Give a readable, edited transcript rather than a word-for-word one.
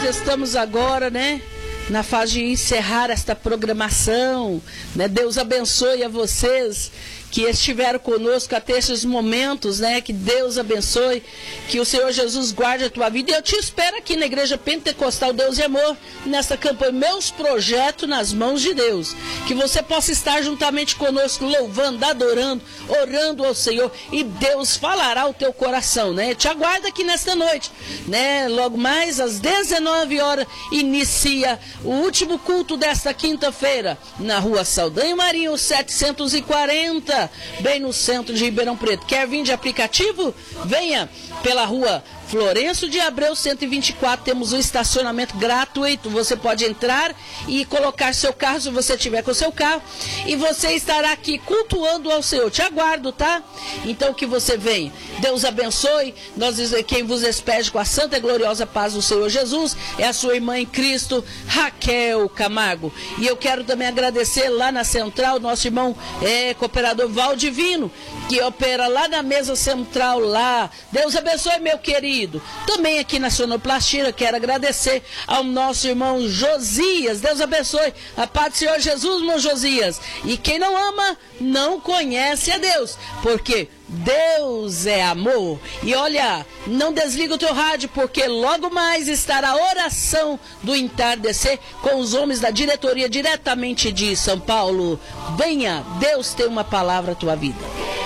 estamos agora, né, na fase de encerrar esta programação, né? Deus abençoe a vocês que estiveram conosco até esses momentos, né? Que Deus abençoe, que o Senhor Jesus guarde a tua vida. E eu te espero aqui na Igreja Pentecostal Deus e Amor, nesta campanha, meus projetos nas mãos de Deus. Que você possa estar juntamente conosco, louvando, adorando, orando ao Senhor, e Deus falará ao teu coração, né? Te aguardo aqui nesta noite, né? Logo mais às 19 horas, inicia o último culto desta quinta-feira, na Rua Saldanha Marinho, 740, bem no centro de Ribeirão Preto. Quer vir de aplicativo? Venha pela Rua Florencio de Abreu 124, temos um estacionamento gratuito. Você pode entrar e colocar seu carro, se você tiver com seu carro, e você estará aqui cultuando ao Senhor. Te aguardo, tá? Então que você venha. Deus abençoe. Quem vos despede com a santa e gloriosa paz do Senhor Jesus é a sua irmã em Cristo, Raquel Camargo. E eu quero também agradecer lá na central, nosso irmão cooperador Valdivino, que opera lá na mesa central lá. Deus abençoe, meu querido. Também aqui na Sonoplastia, quero agradecer ao nosso irmão Josias. Deus abençoe. A paz do Senhor Jesus, irmão Josias. E quem não ama, não conhece a Deus, porque Deus é amor. E olha, não desliga o teu rádio, porque logo mais estará a oração do entardecer com os homens da diretoria diretamente de São Paulo. Venha, Deus tem uma palavra à tua vida.